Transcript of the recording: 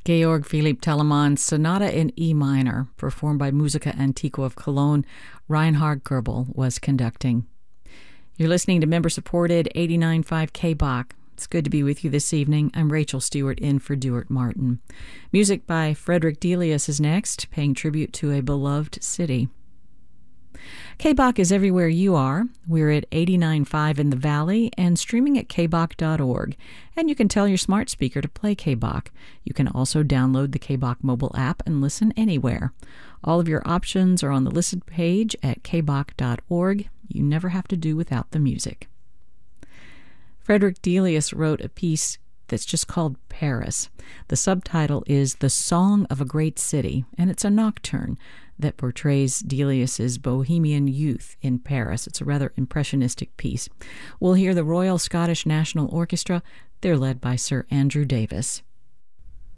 Georg Philipp Telemann's Sonata in E minor, performed by Musica Antiqua of Cologne. Reinhard Goebel was conducting. You're listening to member-supported 89.5 KBach. It's good to be with you this evening. I'm Rachel Stewart in for Duart Martin. Music by Frederick Delius is next, paying tribute to a beloved city. KBach is everywhere you are. We're at 89.5 in the Valley and streaming at kbach.org. And you can tell your smart speaker to play KBach. You can also download the KBach mobile app and listen anywhere. All of your options are on the listen page at kbach.org. You never have to do without the music. Frederick Delius wrote a piece that's just called Paris. The subtitle is The Song of a Great City, and it's a nocturne that portrays Delius's bohemian youth in Paris. It's a rather impressionistic piece. We'll hear the Royal Scottish National Orchestra. They're led by Sir Andrew Davis.